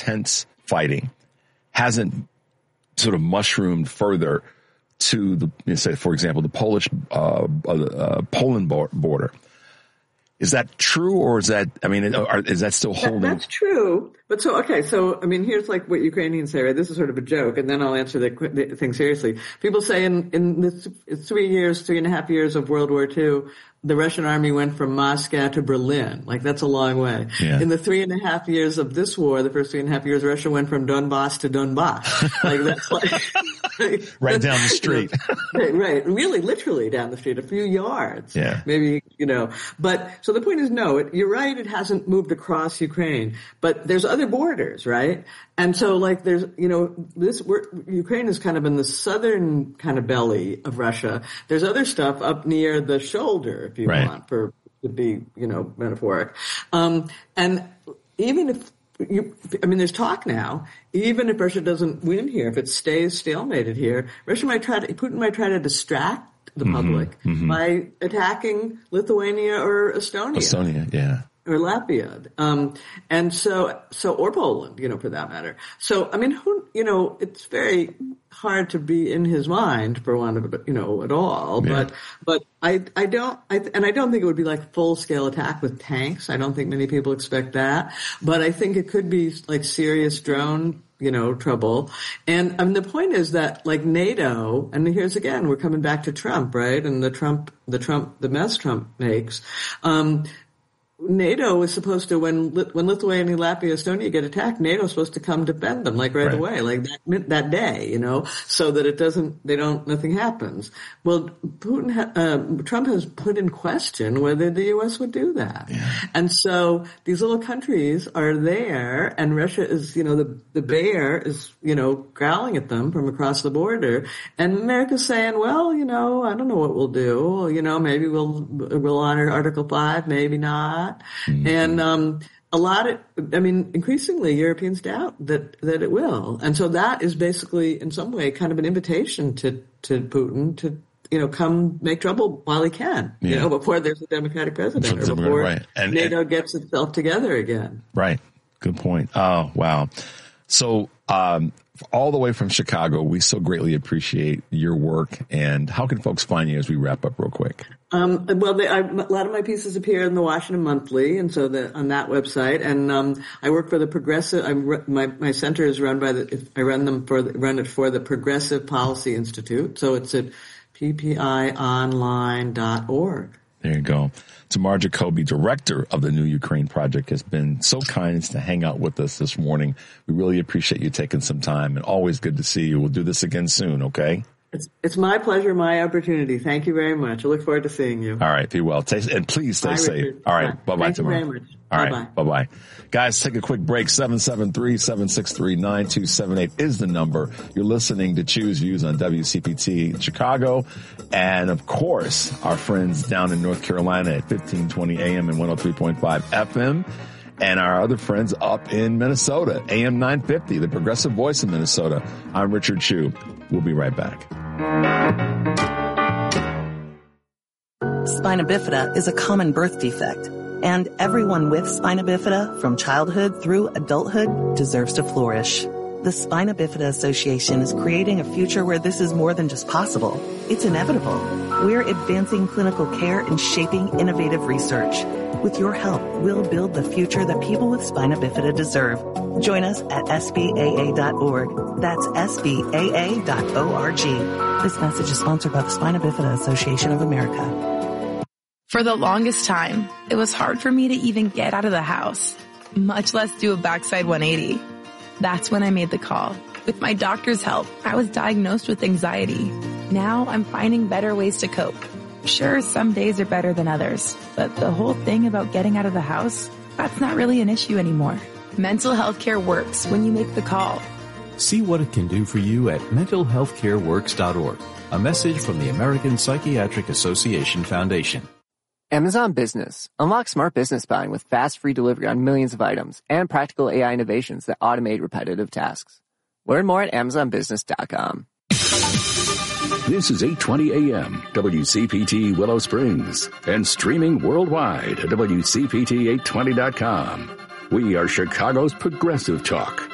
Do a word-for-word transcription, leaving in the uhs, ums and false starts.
intense fighting hasn't sort of mushroomed further to the, you know, say, for example, the Polish, uh, uh, Poland border. Is that true, or is that, I mean, are, is that still holding? That, that's true. But so, okay, so, I mean, here's like what Ukrainians say, right? This is sort of a joke, and then I'll answer the, the thing seriously. People say in, in the three years, three and a half years of World War Two, the Russian army went from Moscow to Berlin. Like, that's a long way. Yeah. In the three and a half years of this war, the first three and a half years, Russia went from Donbass to Donbass. Like, that's like... right down the street. right, right. Really, literally down the street, a few yards. Yeah. Maybe, you know. But, so the point is, no, it, you're right, it hasn't moved across Ukraine. But there's other borders, right? And so, like, there's, you know, this, we're, Ukraine is kind of in the southern kind of belly of Russia. There's other stuff up near the shoulder, if you right. want, for to be, you know, metaphoric. Um, and even if you, I mean, there's talk now, even if Russia doesn't win here, if it stays stalemated here, Russia might try to, Putin might try to distract the mm-hmm, public mm-hmm. by attacking Lithuania or Estonia. Estonia, yeah. Or Latvia. Um, and so, so, or Poland, you know, for that matter. So, I mean, who, you know, it's very hard to be in his mind for one of it, you know, at all. Yeah. But, but I, I don't, I, and I don't think it would be like full scale attack with tanks. I don't think many people expect that. But I think it could be like serious drone, you know, trouble. And I mean, the point is that like NATO, and here's again, we're coming back to Trump, right? And the Trump, the Trump, the mess Trump makes, um, NATO is supposed to, when when Lithuania, Latvia, Estonia get attacked, NATO is supposed to come defend them, like right, right. away, like that that day, you know, so that it doesn't, they don't, nothing happens. Well, Putin, ha, uh, Trump has put in question whether the U S would do that, yeah. and so these little countries are there, and Russia is, you know, the the bear is, you know, growling at them from across the border, and America's saying, well, you know, I don't know what we'll do, you know, maybe we'll we'll honor Article Five, maybe not. Mm-hmm. And um a lot of, I mean, increasingly Europeans doubt that that it will. And so that is basically, in some way, kind of an invitation to, to Putin to, you know, come make trouble while he can, yeah. you know, before there's a Democratic president or before right. and, NATO and, gets itself together again. Right. Good point. Oh, wow. So um all the way from Chicago, we so greatly appreciate your work. And how can folks find you as we wrap up real quick? Um, well, they, I, a lot of my pieces appear in the Washington Monthly, and so the, on that website. And um, I work for the Progressive. I'm, my my center is run by the. I run them for the, run it for the Progressive Policy Institute. So it's at p p i online dot org. There you go. Tamar Jacoby, director of the New Ukraine Project, has been so kind as to hang out with us this morning. We really appreciate you taking some time, and always good to see you. We'll do this again soon, okay? It's, it's my pleasure, my opportunity. Thank you very much. I look forward to seeing you. All right, be well. Take, and please stay Bye, safe. Richard. All right, Bye. bye-bye, Thank Tamar. you very much. All Bye-bye. right, bye-bye. Guys, take a quick break. seven seven three, seven six three, nine two seven eight is the number. You're listening to Choose Views on W C P T in Chicago. And, of course, our friends down in North Carolina at fifteen twenty A M and one oh three point five F M. And our other friends up in Minnesota, A M nine fifty, the Progressive Voice in Minnesota. I'm Richard Chu. We'll be right back. Spina bifida is a common birth defect, and everyone with spina bifida from childhood through adulthood deserves to flourish. The Spina Bifida Association is creating a future where this is more than just possible. It's inevitable. We're advancing clinical care and shaping innovative research. With your help, we'll build the future that people with spina bifida deserve. Join us at S B A A dot org. That's S B A A dot org. This message is sponsored by the Spina Bifida Association of America. For the longest time, it was hard for me to even get out of the house, much less do a backside one eighty. That's when I made the call. With my doctor's help, I was diagnosed with anxiety. Now I'm finding better ways to cope. Sure, some days are better than others, but the whole thing about getting out of the house, that's not really an issue anymore. Mental health care works when you make the call. See what it can do for you at mental health care works dot org. A message from the American Psychiatric Association Foundation. Amazon Business. Unlock smart business buying with fast, free delivery on millions of items and practical A I innovations that automate repetitive tasks. Learn more at amazon business dot com. This is eight twenty A M, W C P T Willow Springs, and streaming worldwide at W C P T eight twenty dot com. We are Chicago's Progressive Talk.